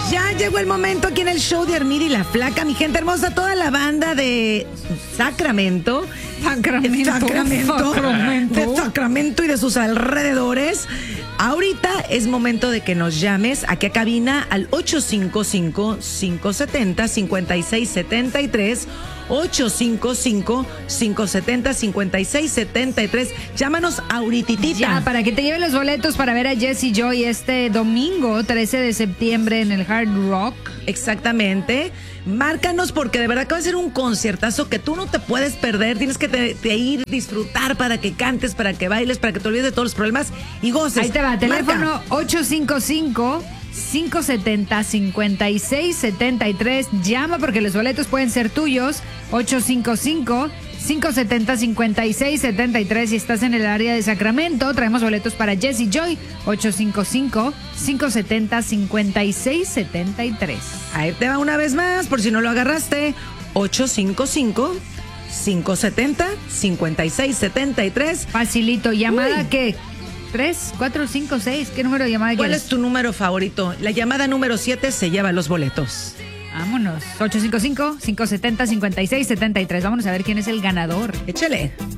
Ya llegó el momento aquí en el show de Armida y la Flaca, mi gente hermosa, toda la banda de Sacramento. De Sacramento y de sus alrededores. Ahorita es momento de que nos llames aquí a cabina al 855-570-5673. 855-570-5673. Llámanos ahorititita. Ya, para que te lleven los boletos para ver a Jessie Joy este domingo 13 de septiembre en el Hard Rock. Exactamente. Márcanos porque de verdad que va a ser un conciertazo que tú no te puedes perder. Tienes que ir, disfrutar para que cantes, para que bailes, para que te olvides de todos los problemas y goces. Ahí te va, teléfono 855-570-5673. Llama porque los boletos pueden ser tuyos. 855-570-5673. Si estás en el área de Sacramento, traemos boletos para Jessie Joy. 855-570-5673. Ahí te va una vez más, por si no lo agarraste. 855-570-5673. Facilito. ¿Llamada qué? 3, 4, 5, 6. ¿Qué número de llamada ¿Cuál quieres? es tu número favorito? La llamada número 7 se lleva los boletos. Vámonos. 855-570-5673. Vámonos a ver quién es el ganador. Échale.